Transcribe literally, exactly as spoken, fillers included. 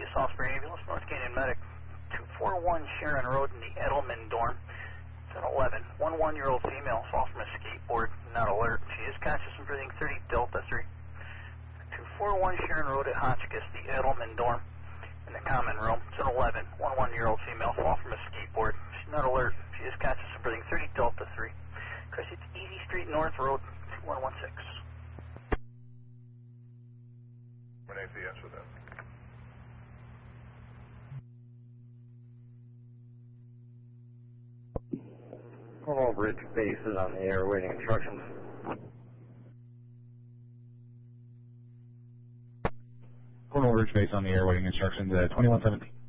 Salisbury Ambulance, North Canyon Medic, two forty-one Sharon Road in the Edelman dorm. It's an eleven, one-one-year-old female, fall from a skateboard, not alert. She is conscious and breathing, thirty Delta three. two forty-one Sharon Road at Hotchkiss, the Edelman dorm, in the common room. It's an eleven, one-one-year-old female, fall from a skateboard. She's not alert. She is conscious and breathing, thirty Delta three. Chris, it's Easy Street North Road, two one one six. Renee's the answer then. Cornwall Bridge base is on the air waiting instructions. Cornwall Bridge base on the air waiting instructions at twenty-one seventeen.